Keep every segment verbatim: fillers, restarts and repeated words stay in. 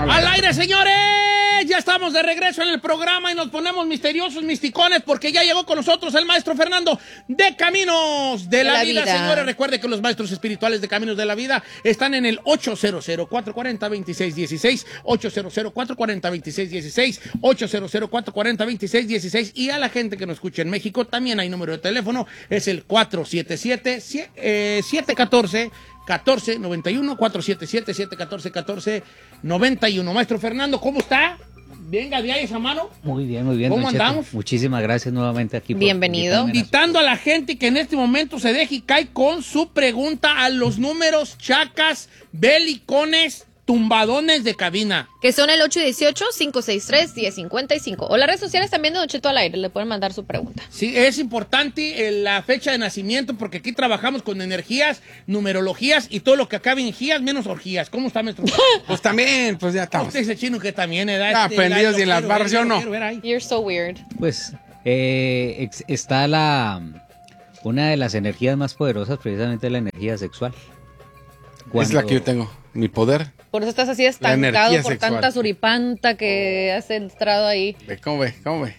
Al aire, señores. Ya estamos de regreso en el programa y nos ponemos misteriosos, misticones, porque ya llegó con nosotros el maestro Fernando de Caminos de, de la, la vida. vida. Señores, recuerde que los maestros espirituales de Caminos de la Vida están en el ocho cero cero, cuatro cuatro cero, dos seis uno seis, ocho cero cero, cuatro cuatro cero, dos seis uno seis, ocho cero cero, cuatro cuatro cero, dos seis uno seis. Y a la gente que nos escucha en México también hay número de teléfono, es el cuatro siete siete, siete uno cuatro, catorce noventa y uno, cuatro siete siete, siete uno cuatro, catorce noventa y uno. Maestro Fernando, ¿cómo está? Venga, de ahí esa mano. Muy bien, muy bien. ¿Cómo andamos? Muchísimas gracias nuevamente aquí. Bienvenido. Invitando a la gente que en este momento se deje y cae con su pregunta a los números chacas, belicones, tumbadones de cabina. Que son el ocho uno ocho, cinco seis tres, uno cero cinco cinco. O las redes sociales también de Don Cheto al aire. Le pueden mandar su pregunta. Sí, es importante la fecha de nacimiento porque aquí trabajamos con energías, numerologías y todo lo que acabe en gías menos orgías. ¿Cómo está, maestro? Pues también, pues ya estamos. Usted es el chino que también da ah, este, aprendidos en las barras, ¿sí o no? You're so weird. Pues eh, ex, está la una de las energías más poderosas, precisamente la energía sexual. Cuando... Es la que yo tengo, mi poder. Por eso estás así estancado por sexual. Tanta suripanta que has entrado ahí. ¿Cómo ve? ¿Cómo ve?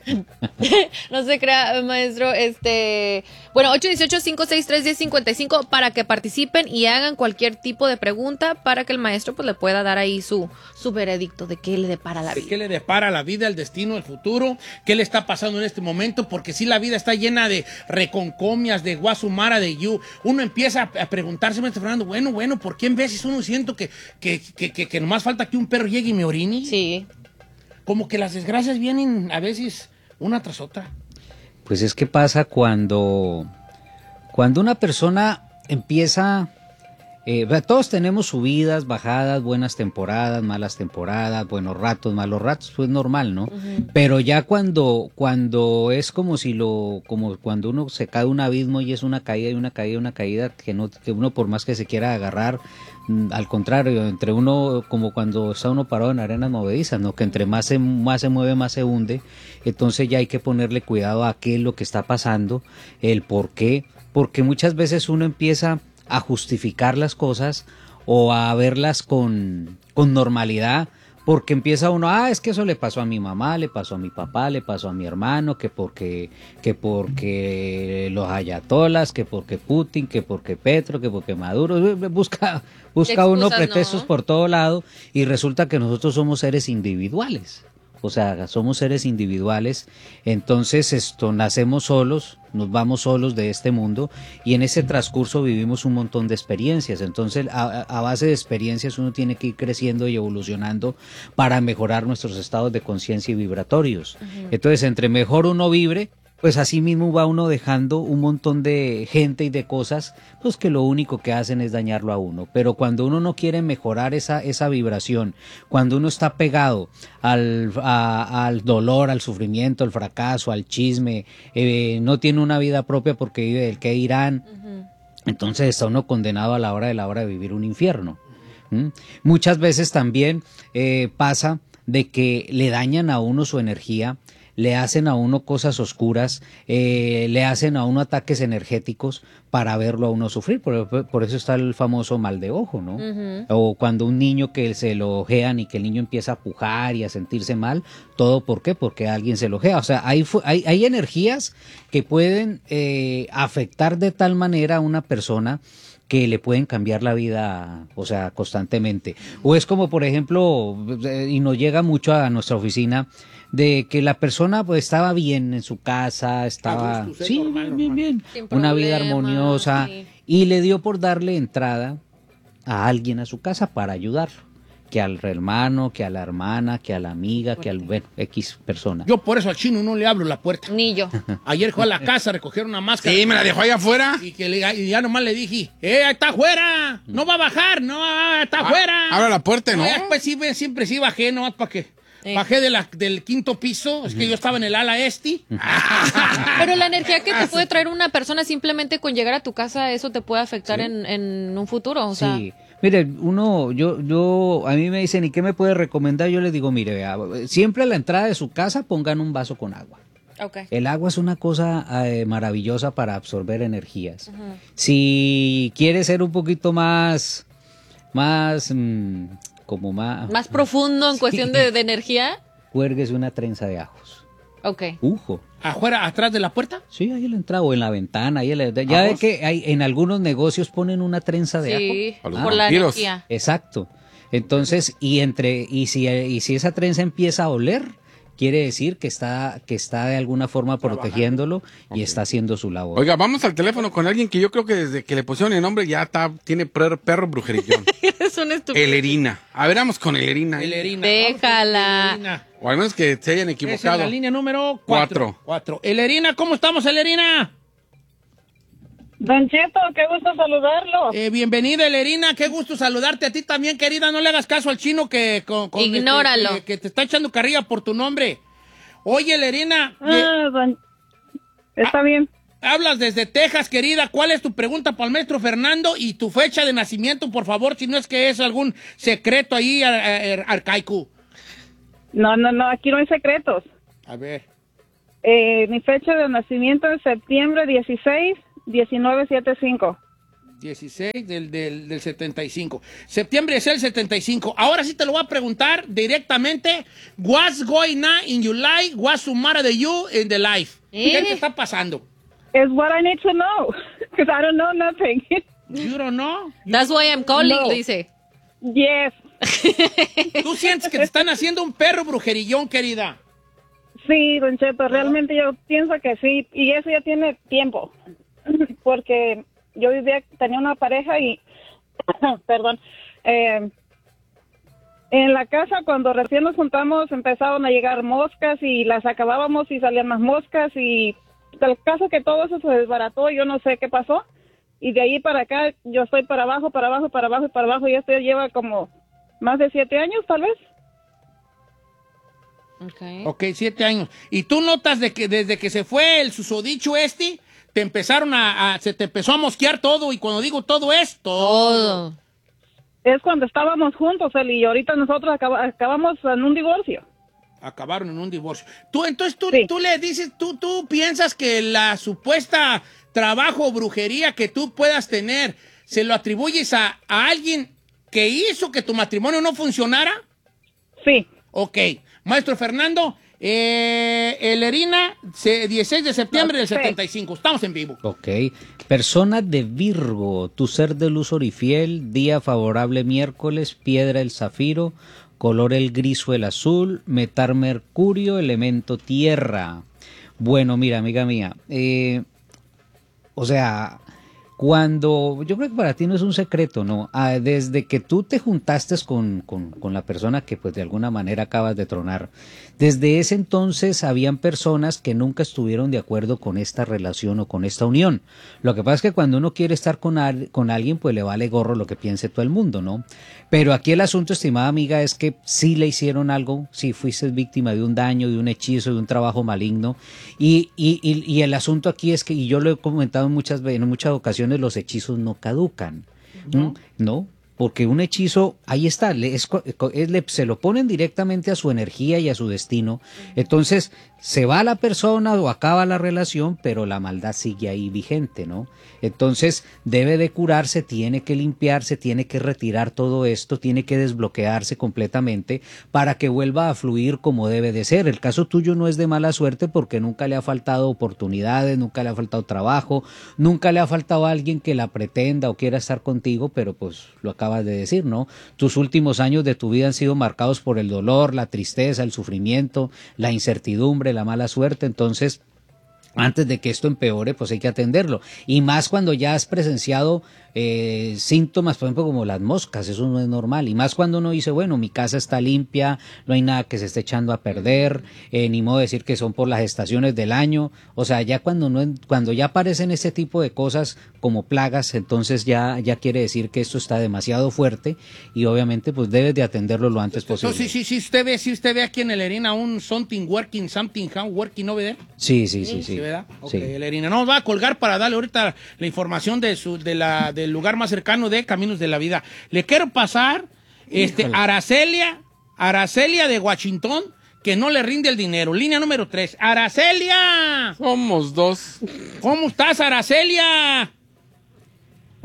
No se crea, maestro. Este, bueno, ocho uno ocho, cinco seis tres, uno cero cinco cinco para que participen y hagan cualquier tipo de pregunta para que el maestro pues le pueda dar ahí su, su veredicto de qué le depara la vida. ¿De qué le depara la vida, el destino, el futuro? ¿Qué le está pasando en este momento? Porque si la vida está llena de reconcomias, de guasumara, de you. Uno empieza a preguntarse, maestro Fernando, bueno, bueno, ¿por qué en veces uno siento que, que, que Que, que nomás falta que un perro llegue y me orine? Sí. Como que las desgracias vienen a veces una tras otra. Pues es que pasa cuando, cuando una persona empieza... Eh, todos tenemos subidas, bajadas, buenas temporadas, malas temporadas, buenos ratos, malos ratos, pues normal, ¿no? Uh-huh. Pero ya cuando, cuando es como si lo, como cuando uno se cae de un abismo y es una caída y una caída y una caída, que no, que uno por más que se quiera agarrar, al contrario, entre uno, como cuando está uno parado en arenas movedizas, ¿no? Que entre más se, más se mueve, más se hunde. Entonces ya hay que ponerle cuidado a qué es lo que está pasando, el por qué, porque muchas veces uno empieza a justificar las cosas o a verlas con, con normalidad, porque empieza uno, ah, es que eso le pasó a mi mamá, le pasó a mi papá, le pasó a mi hermano, que porque, que porque los ayatolas, que porque Putin, que porque Petro, que porque Maduro, busca, busca uno pretextos no. por todo lado, y resulta que nosotros somos seres individuales. O sea, somos seres individuales, entonces esto nacemos solos, nos vamos solos de este mundo y en ese transcurso vivimos un montón de experiencias. Entonces, a, a base de experiencias uno tiene que ir creciendo y evolucionando para mejorar nuestros estados de conciencia y vibratorios. Uh-huh. Entonces, entre mejor uno vibre, pues así mismo va uno dejando un montón de gente y de cosas, pues que lo único que hacen es dañarlo a uno. Pero cuando uno no quiere mejorar esa, esa vibración, cuando uno está pegado al, a, al dolor, al sufrimiento, al fracaso, al chisme, eh, no tiene una vida propia porque vive del qué dirán, uh-huh. entonces está uno condenado a la hora de la hora de vivir un infierno. ¿Mm? Muchas veces también eh, pasa de que le dañan a uno su energía, le hacen a uno cosas oscuras, eh, le hacen a uno ataques energéticos para verlo a uno sufrir, por, por eso está el famoso mal de ojo, ¿no? Uh-huh. O cuando un niño que se lo ojean y que el niño empieza a pujar y a sentirse mal, ¿todo por qué? Porque alguien se lo ojea. O sea, hay, hay, hay energías que pueden eh, afectar de tal manera a una persona que le pueden cambiar la vida, o sea, constantemente. O es como, por ejemplo, y nos llega mucho a nuestra oficina, de que la persona pues estaba bien en su casa, estaba gusto, sí, normal, bien, bien, bien, Sin una problema, vida armoniosa, sí. Y le dio por darle entrada a alguien a su casa para ayudarlo, que al hermano, que a la hermana, que a la amiga, que al bueno, X persona. Yo por eso al chino no le abro la puerta. Ni yo. Ayer fue a la casa a recoger una máscara. Sí, me la dejó allá afuera. Y, que le, y ya nomás le dije, ¡eh, está afuera! ¡No va a bajar! ¡No, está afuera! Abre la puerta, ¿no? No, pues sí, siempre sí bajé, nomás para que... Sí. Bajé de la, del quinto piso, es que yo estaba en el ala este. Pero la energía que te puede traer una persona simplemente con llegar a tu casa, eso te puede afectar ¿sí? en, en un futuro, o sea... Sí. Mire, uno, yo, yo, a mí me dicen, ¿y qué me puede recomendar? Yo les digo, mire, vea, siempre a la entrada de su casa pongan un vaso con agua. Okay. El agua es una cosa eh, maravillosa para absorber energías. Uh-huh. Si quiere ser un poquito más, más, mmm, como más... Más profundo en cuestión de, de energía. Cuérguese una trenza de ajos. Ok. Ujo. ¿Afuera, atrás de la puerta? Sí, ahí en la entrada o en la ventana. Ahí en la, ya ve que hay, en algunos negocios ponen una trenza de sí, ajo. Ah, por la vampiros. energía. Exacto. Entonces, y entre y si y si esa trenza empieza a oler, quiere decir que está que está de alguna forma protegiéndolo y Ok. está haciendo su labor. Oiga, vamos al teléfono con alguien que yo creo que desde que le pusieron el nombre ya está, tiene perro, perro brujerillón. Es un estúpido. Elerina. A ver, vamos con Elerina. Elerina. Déjala. Elerina. O al menos que se hayan Esa es equivocado. la línea número cuatro. Cuatro. Cuatro. Elerina, ¿cómo estamos, Elerina? Don Cheto, qué gusto saludarlo. Eh, bienvenida, Elerina. Qué gusto saludarte a ti también, querida. No le hagas caso al chino que, con, con- Ignóralo. que, que te está echando carrilla por tu nombre. Oye, Elerina, Ah, don... Está bien. hablas desde Texas, querida. ¿Cuál es tu pregunta para el maestro Fernando y tu fecha de nacimiento, por favor, si no es que es algún secreto ahí ar- ar- arcaico? No, no, no, aquí no hay secretos. A ver. Eh, mi fecha de nacimiento es septiembre dieciséis, diecinueve setenta y cinco. dieciséis del, del, del setenta y cinco. Septiembre es el setenta y cinco. Ahora sí te lo voy a preguntar directamente. What's going on in your life? What's the matter with you in the life? ¿Qué ¿Eh? te está pasando? It's what I need to know, because I don't know nothing. You don't know? That's why I'm calling, No. dice. Yes. ¿Tú sientes que te están haciendo un perro brujerillón, querida? Sí, Don Cheto, realmente yo pienso que sí, y eso ya tiene tiempo, porque yo vivía, tenía una pareja y, perdón, eh, en la casa cuando recién nos juntamos empezaron a llegar moscas y las acabábamos y salían más moscas y el caso que todo eso se desbarató, yo no sé qué pasó, y de ahí para acá yo estoy para abajo, para abajo, para abajo y para abajo, y esto ya lleva como más de siete años tal vez. Okay. Ok, siete años. ¿Y tú notas de que desde que se fue el susodicho este, te empezaron a, a- se te empezó a mosquear todo? Y cuando digo todo es todo. Todo. Es cuando estábamos juntos, él y yo. Ahorita nosotros acaba- acabamos en un divorcio. Acabaron en un divorcio. Tú, entonces tú, Sí. tú le dices, tú, tú piensas que la supuesta trabajo o brujería que tú puedas tener, ¿se lo atribuyes a, a alguien que hizo que tu matrimonio no funcionara? Sí. Ok. Maestro Fernando, eh, Elerina, se- dieciséis de septiembre del Sí. setenta y cinco. Estamos en vivo. Ok. Persona de Virgo, tu ser de luz orifiel, día favorable miércoles, piedra el zafiro, color el gris o el azul, metal mercurio, elemento tierra. Bueno, mira, amiga mía, eh, o sea, cuando, yo creo que para ti no es un secreto, ¿no? Ah, desde que tú te juntaste con, con, con la persona que pues de alguna manera acabas de tronar, desde ese entonces habían personas que nunca estuvieron de acuerdo con esta relación o con esta unión. Lo que pasa es que cuando uno quiere estar con, al- con alguien, pues le vale gorro lo que piense todo el mundo, ¿no? Pero aquí el asunto, estimada amiga, es que sí le hicieron algo, sí fuiste víctima de un daño, de un hechizo, de un trabajo maligno. Y, y, y, y el asunto aquí es que, y yo lo he comentado en muchas, ve- en muchas ocasiones, los hechizos no caducan. ¿No? ¿No? Porque un hechizo, ahí está, le, es, co- es- le- se lo ponen directamente a su energía y a su destino. Entonces, se va la persona o acaba la relación, pero la maldad sigue ahí vigente, ¿no? Entonces, debe de curarse, tiene que limpiarse, tiene que retirar todo esto, tiene que desbloquearse completamente para que vuelva a fluir como debe de ser. El caso tuyo no es de mala suerte porque nunca le ha faltado oportunidades, nunca le ha faltado trabajo, nunca le ha faltado alguien que la pretenda o quiera estar contigo, pero pues lo acabas de decir, ¿no? Tus últimos años de tu vida han sido marcados por el dolor, la tristeza, el sufrimiento, la incertidumbre, la mala suerte, entonces antes de que esto empeore, pues hay que atenderlo. Y más cuando ya has presenciado eh, síntomas, por ejemplo, como las moscas, eso no es normal. Y más cuando uno dice, bueno, mi casa está limpia, no hay nada que se esté echando a perder, eh, ni modo de decir que son por las estaciones del año. O sea, ya cuando no, cuando ya aparecen ese tipo de cosas como plagas, entonces ya, ya quiere decir que esto está demasiado fuerte y obviamente pues debes de atenderlo lo antes posible. Entonces, sí, sí, sí, usted ve, sí, usted ve aquí en Elerina un something working, something how working over there. Sí, sí, sí, sí. Sí, ¿verdad? Ok, Sí. Elerina. No, va a colgar para darle ahorita la información de su, de la, del lugar más cercano de Caminos de la Vida. Le quiero pasar, este, Híjole. Aracelia, Aracelia de Washington, que no le rinde el dinero. Línea número tres. ¡Aracelia! Somos dos. ¿Cómo estás, Aracelia?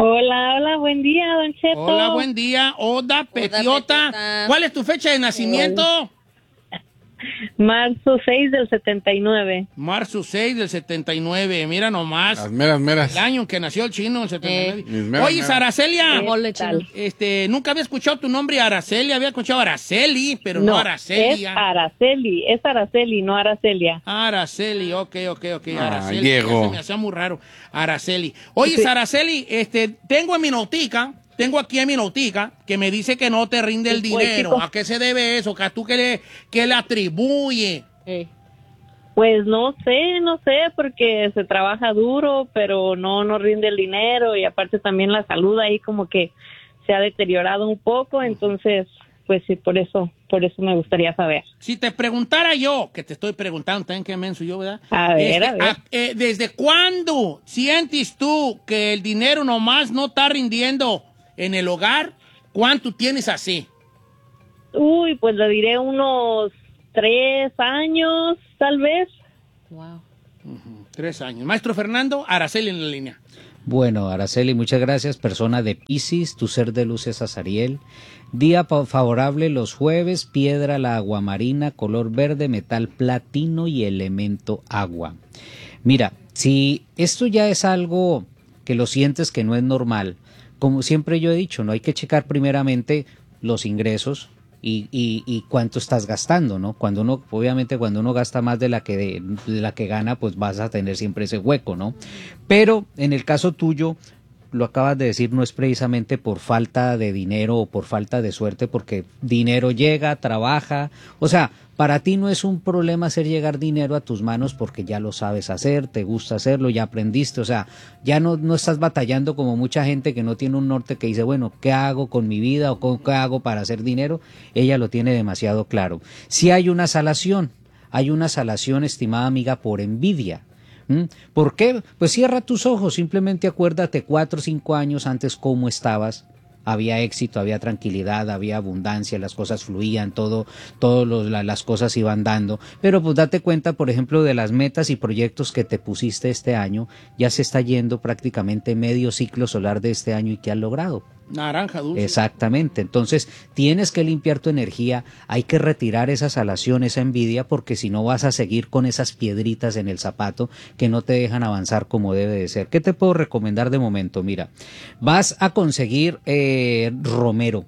Hola, hola, buen día, Don Cheto. Hola, buen día. Oda, Petiota. Petiota. ¿Cuál es tu fecha de nacimiento? Marzo seis del setenta y nueve. Marzo seis del setenta y nueve. Mira nomás. Las meras, meras. El año en que nació el chino, el setenta y nueve. Eh. Mis meras, Oye, meras. Aracelia. Mole chino. Este, nunca había escuchado tu nombre, Araceli. Había escuchado Araceli, pero no, No, Aracelia. es Araceli, es Araceli, no Aracelia. Araceli, ok, ok, ok. Ah, Araceli. Diego. Se me hacía muy raro. Araceli. Oye, Sí. Araceli, este, tengo en mi notica, tengo aquí en mi notica, que me dice que no te rinde el Sí, pues, dinero. chico. ¿A qué se debe eso? ¿Que a tú qué le, qué le atribuye? Eh. Pues no sé, no sé, porque se trabaja duro, pero no, no rinde el dinero y aparte también la salud ahí como que se ha deteriorado un poco, entonces, pues sí, por eso, por eso me gustaría saber. Si te preguntara yo, que te estoy preguntando también qué menso yo, ¿verdad? A ver, Este, a ver. eh, ¿desde cuándo sientes tú que el dinero nomás no está rindiendo en el hogar? ¿Cuánto tienes así? Uy, pues le diré unos tres años, tal vez. Wow. Tres años. Maestro Fernando, Araceli en la línea. Bueno, Araceli, muchas gracias. Persona de Piscis, tu ser de luz es Azariel. Día pa- favorable los jueves, piedra la aguamarina, color verde, metal platino y elemento agua. Mira, si esto ya es algo que lo sientes que no es normal, como siempre yo he dicho, no hay que checar primeramente los ingresos y, y, y cuánto estás gastando, ¿no? Cuando uno, obviamente cuando uno gasta más de la que de, de la que gana, pues vas a tener siempre ese hueco, ¿no? Pero en el caso tuyo, lo acabas de decir, no es precisamente por falta de dinero o por falta de suerte, porque dinero llega, trabaja, o sea, para ti no es un problema hacer llegar dinero a tus manos porque ya lo sabes hacer, te gusta hacerlo, ya aprendiste, o sea, ya no, no estás batallando como mucha gente que no tiene un norte que dice, bueno, ¿qué hago con mi vida o con- qué hago para hacer dinero? Ella lo tiene demasiado claro. Si hay una salación, hay una salación, estimada amiga, por envidia. ¿Mm? ¿Por qué? Pues cierra tus ojos, simplemente acuérdate cuatro o cinco años antes cómo estabas. Había éxito, había tranquilidad, había abundancia, las cosas fluían, todo, todo los, la- las cosas iban dando. Pero pues date cuenta, por ejemplo, de las metas y proyectos que te pusiste este año. Ya se está yendo prácticamente medio ciclo solar de este año y ¿qué has logrado? Naranja dulce. Exactamente, entonces tienes que limpiar tu energía, hay que retirar esa salación, esa envidia, porque si no vas a seguir con esas piedritas en el zapato que no te dejan avanzar como debe de ser. ¿Qué te puedo recomendar de momento? Mira, vas a conseguir eh, romero,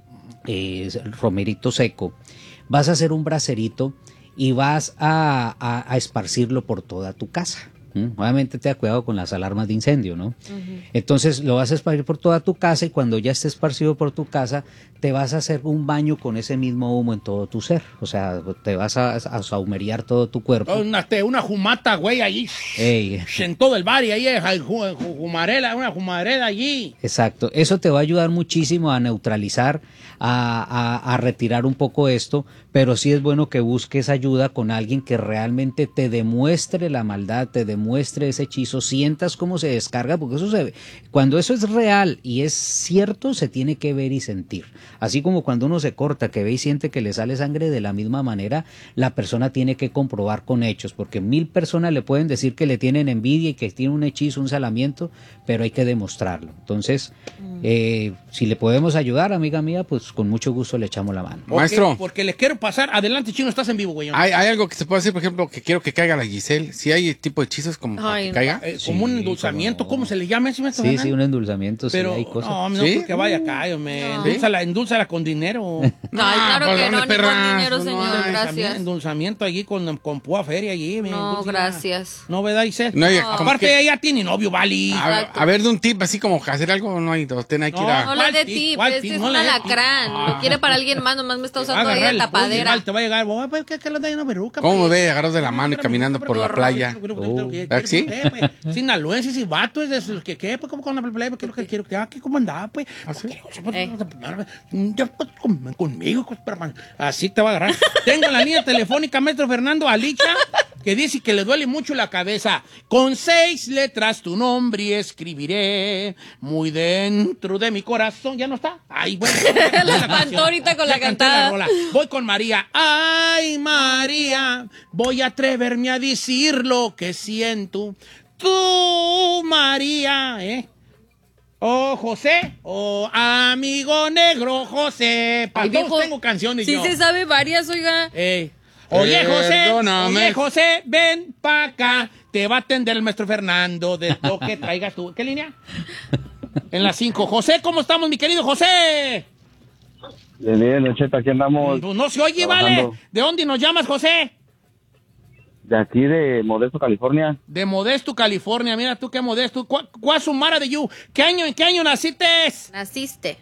eh, romerito seco, vas a hacer un bracerito y vas a, a, a esparcirlo por toda tu casa. ¿Mm? Obviamente te da cuidado con las alarmas de incendio, ¿no? Uh-huh. Entonces lo vas a esparcir por toda tu casa y cuando ya esté esparcido por tu casa, te vas a hacer un baño con ese mismo humo en todo tu ser. O sea, te vas a, a sahumerear todo tu cuerpo. Una, una jumata, güey, allí. Ey. En todo el barrio, ahí, jumarela, una jumareda allí. Exacto. Eso te va a ayudar muchísimo a neutralizar, a, a, a retirar un poco esto, pero sí es bueno que busques ayuda con alguien que realmente te demuestre la maldad, te demuestre ese hechizo, sientas cómo se descarga, porque eso se ve. Cuando eso es real y es cierto, se tiene que ver y sentir. Así como cuando uno se corta, que ve y siente que le sale sangre, de la misma manera, la persona tiene que comprobar con hechos, porque mil personas le pueden decir que le tienen envidia y que tiene un hechizo, un salamiento, pero hay que demostrarlo. Entonces, mm. eh, si le podemos ayudar, amiga mía, pues con mucho gusto le echamos la mano. Maestro. Porque, porque les quiero pasar. Adelante, Chino, estás en vivo, güey. Hay, hay algo que se puede hacer, por ejemplo, que quiero que caiga la Giselle. Si hay tipo de hechizos como para que caiga. Eh, Sí, como un endulzamiento, como... ¿cómo se le llama eso? Sí, Fernando? Sí, un endulzamiento, pero, sí, hay cosas. No, no ¿Sí? creo que vaya acá, me No. endulzala, endulzala con dinero. No, claro pues, que no, ni perras? con dinero, Pues, no señor, hay. gracias. Endulzamiento allí con, con púa feria allí. me No, endulza. gracias. No, ¿verdad, Isel? No, No. Aparte, que... ella tiene novio, Vali. A, a ver, de un tip así como hacer algo, no hay dos, ten, hay que ir a... No le dé tip, este es un alacrán. Lo quiere para alguien más, nomás me está usando ahí de tapadera. Te va a llegar, oh, pues, ¿qué, qué le da una verruca? ¿Cómo me ve agarrados de la mano y caminando por la playa? ¿Sí? Sinaloenses y vatos, ¿qué, qué? Pues, ¿cómo con la playa? ¿Qué es lo que quiero? ¿Cómo andaba, pues? Conmigo, así te va a agarrar. Tengo en la línea telefónica, maestro Fernando, Alicia, que dice que le duele mucho la cabeza. Con seis letras tu nombre escribiré muy dentro de mi corazón. ¿Ya no está? Ay, bueno. La cantó ahorita con la cantada. Voy con María. Ay, María, voy a atreverme a decir lo que siento. Tú, María, ¿eh? Oh, José, oh, amigo negro, José. Para Ay, todos viejo, tengo canciones sí yo. se sabe varias, oiga. Ey. Oye, José, Perdóname. oye, José, ven pa' acá. Te va a atender el maestro Fernando de lo que traigas tú. ¿Qué línea? En la cinco. José, ¿cómo estamos, mi querido José? Bien, bien, Don Cheto, aquí andamos. Pues no se oye, trabajando. vale. ¿De dónde nos llamas, José? De aquí de Modesto, California. De Modesto, California. Mira tú qué Modesto. ¿Cuál es su mara de you? ¿Qué año, en qué año naciste? Naciste.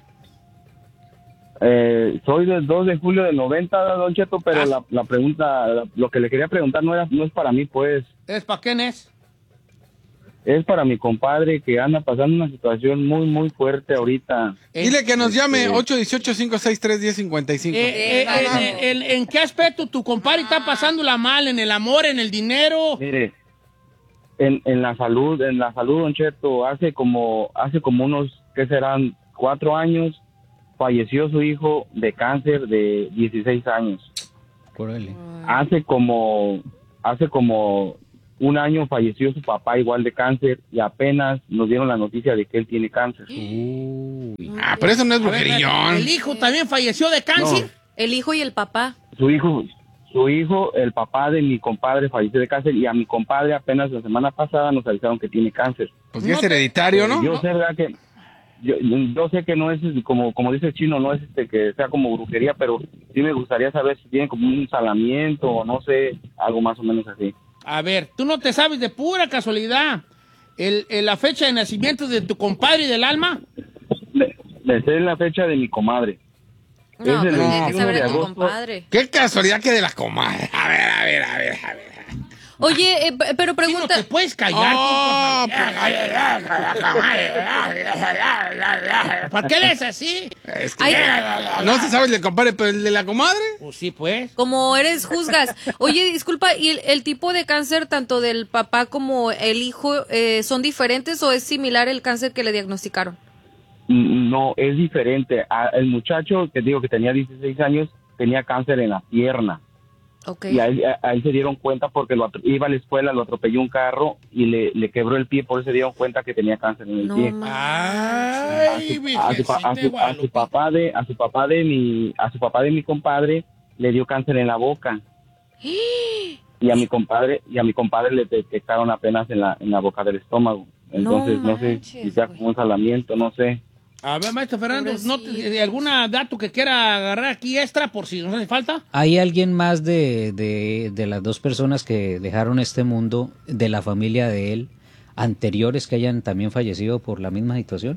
Eh, soy del dos de julio del noventa, Don Cheto, pero Ah. la, la pregunta, la- lo que le quería preguntar no, era, no es para mí, pues. ¿Es para quién es? Es para mi compadre que anda pasando una situación muy, muy fuerte ahorita. Dile que nos llame Este- ocho uno ocho, cinco seis tres, uno cero cinco cinco. Eh, eh, eh, en, en qué aspecto tu compadre está pasándola mal? ¿En el amor, en el dinero? Mire, en, en la salud, en la salud, Don Cheto, hace como, hace como unos, ¿qué serán? Cuatro años, falleció su hijo de cáncer de dieciséis años. Órale. Hace como, hace como un año falleció su papá igual de cáncer y apenas nos dieron la noticia de que él tiene cáncer. Ah, pero eso no es A ver, brujerillón. ¿el hijo también falleció de cáncer? El hijo y el papá. Su hijo, su hijo, el papá de mi compadre falleció de cáncer y a mi compadre apenas la semana pasada nos avisaron que tiene cáncer. Pues ya No es te- hereditario, ¿no? Yo sé, ¿verdad? Que yo, yo sé que no es como como dice el chino, no es este que sea como brujería, pero sí me gustaría saber si tiene como un salamiento o no sé, algo más o menos así. A ver, tú no te sabes de pura casualidad el, el- la fecha de nacimiento de tu compadre y del alma. Le, le sé la fecha de mi comadre. No, Es el pues tiene que veintiuno saber de de tu agosto. compadre. Qué casualidad que de la comadre. A ver, a ver, a ver, a ver. Oye, eh, p- pero Tú no pregunta... te puedes callar. Oh, tú, por favor. ¿Por qué eres así? Es que Ay. no se sabe el del compadre, pero el de la comadre. Pues sí, pues. Como eres juzgas. Oye, disculpa, ¿y el, el tipo de cáncer tanto del papá como el hijo eh, son diferentes o es similar el cáncer que le diagnosticaron? No, es diferente. A- el muchacho que digo que tenía dieciséis años tenía cáncer en la pierna. Ok. Y ahí, a- ahí se dieron cuenta porque lo atro- iba a la escuela, lo atropelló un carro y le, le quebró el pie, por eso se dieron cuenta que tenía cáncer en el No pie. manches. Ay, A su, pa- a, Virgencita su, a su Guadalupe. papá de a su papá de mi a su papá de mi compadre le dio cáncer en la boca. Y a mi compadre y a mi compadre le detectaron apenas en la en la boca del estómago. Entonces no, sé si manches, sea güey. como un salamiento, no sé. A ver, maestro Fernando, ¿no te- Pobrecito. de alguna dato que quiera agarrar aquí extra por si nos hace falta? ¿Hay alguien más de, de, de las dos personas que dejaron este mundo, de la familia de él, anteriores que hayan también fallecido por la misma situación?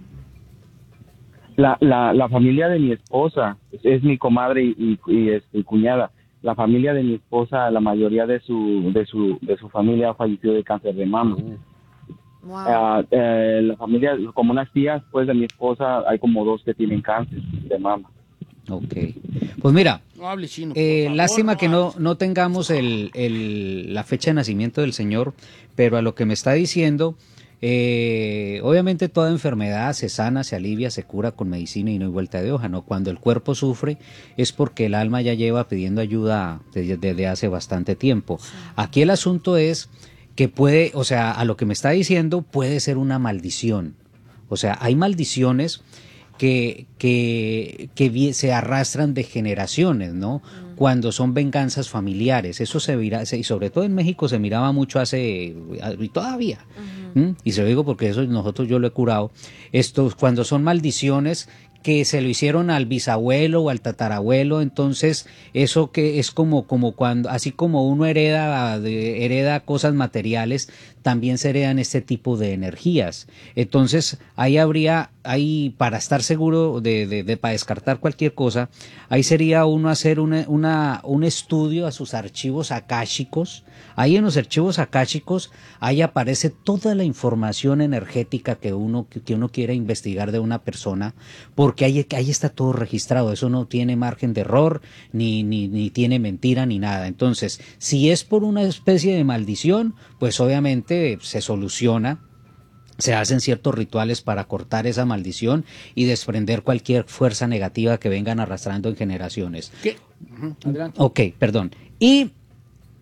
La, la, la familia de mi esposa es, es mi comadre y, y, y, este, cuñada. La familia de mi esposa, la mayoría de su de su de su familia ha fallecido de cáncer de mama. Wow. Ah, eh, la familia, como unas tías, pues de mi esposa, hay como dos que tienen cáncer de mama. Ok. Pues mira, No hable chino. por eh, favor, lástima que no, hables. no tengamos el, el- la fecha de nacimiento del señor, pero a lo que me está diciendo, eh, obviamente toda enfermedad se sana, se alivia, se cura con medicina y no hay vuelta de hoja, ¿no? Cuando el cuerpo sufre es porque el alma ya lleva pidiendo ayuda desde, desde hace bastante tiempo. Aquí el asunto es que puede, o sea, a lo que me está diciendo puede ser una maldición. O sea, hay maldiciones que, que, que vi- se arrastran de generaciones, ¿no? Cuando son venganzas familiares. Eso se mira, se- y sobre todo en México se miraba mucho hace, y todavía. ¿Mm? Y se lo digo porque eso nosotros yo lo he curado. Estos, cuando son maldiciones que se lo hicieron al bisabuelo o al tatarabuelo, entonces eso que es como, como cuando, así como uno hereda, de- hereda cosas materiales, también se heredan este tipo de energías. Entonces ahí habría, ahí para estar seguro de, de, de para descartar cualquier cosa, ahí sería uno hacer una, una, un estudio a sus archivos akáshicos. Ahí en los archivos akáshicos, ahí aparece toda la información energética que uno, que, que uno quiera investigar de una persona, porque ahí, ahí está todo registrado, eso no tiene margen de error, ni, ni, ni tiene mentira, ni nada. Entonces, si es por una especie de maldición, pues obviamente se soluciona. Se hacen ciertos rituales para cortar esa maldición y desprender cualquier fuerza negativa que vengan arrastrando en generaciones. ¿Qué? Ujú, adelante. Ok, perdón. Y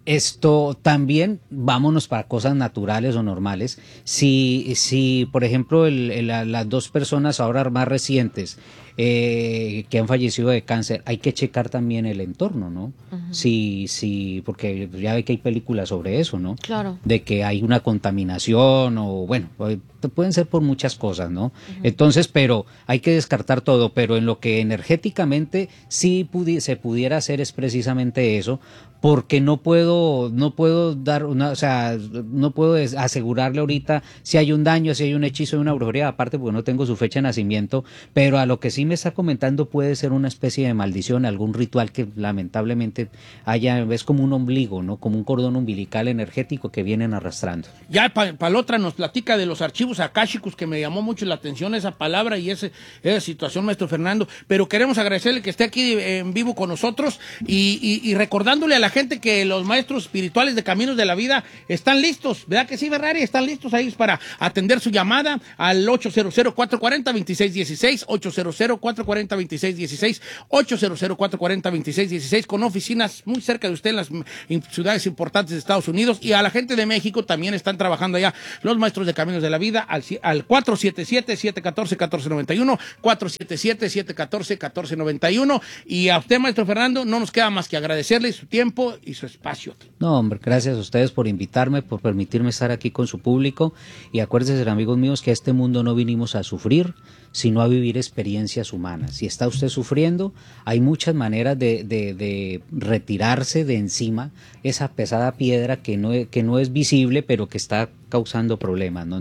Esto también, vámonos para cosas naturales o normales. Si, si por ejemplo, el, el, las dos personas ahora más recientes eh, que han fallecido de cáncer, hay que checar también el entorno, ¿no? Uh-huh. Si, si, porque ya ve que hay películas sobre eso, ¿no? Claro. De que hay una contaminación o, bueno, pueden ser por muchas cosas, ¿no? Uh-huh. Entonces, pero hay que descartar todo, pero en lo que energéticamente sí pudi- se pudiera hacer es precisamente eso, porque no puedo, no puedo dar una, o sea, no puedo asegurarle ahorita si hay un daño, si hay un hechizo de una brujería, aparte porque no tengo su fecha de nacimiento, pero a lo que sí me está comentando puede ser una especie de maldición, algún ritual que lamentablemente haya, es como un ombligo, ¿no? Como un cordón umbilical energético que vienen arrastrando. Ya para pa la otra nos platica de los archivos akáshicos, que me llamó mucho la atención esa palabra y ese, esa situación, maestro Fernando, pero queremos agradecerle que esté aquí en vivo con nosotros y, y, y recordándole a la gente que los maestros espirituales de Caminos de la Vida están listos, ¿verdad que sí, Ferrari? Están listos ahí para atender su llamada al ocho cero cero, cuatro cuatro cero, dos seis uno seis, ocho cero cero, cuatro cuatro cero, dos seis uno seis, ocho cero cero, cuatro cuatro cero, dos seis uno seis, con oficinas muy cerca de usted en las ciudades importantes de Estados Unidos, y a la gente de México también están trabajando allá los maestros de Caminos de la Vida al, al cuatro siete siete, siete uno cuatro, uno cuatro nueve uno, cuatro siete siete, siete uno cuatro, uno cuatro nueve uno, y a usted, maestro Fernando, no nos queda más que agradecerle su tiempo y su espacio. No, hombre, gracias a ustedes por invitarme, por permitirme estar aquí con su público, y acuérdense, amigos míos, que a este mundo no vinimos a sufrir, sino a vivir experiencias humanas. Si está usted sufriendo, hay muchas maneras de, de, de retirarse de encima esa pesada piedra que no, que no es visible, pero que está causando problemas, ¿no?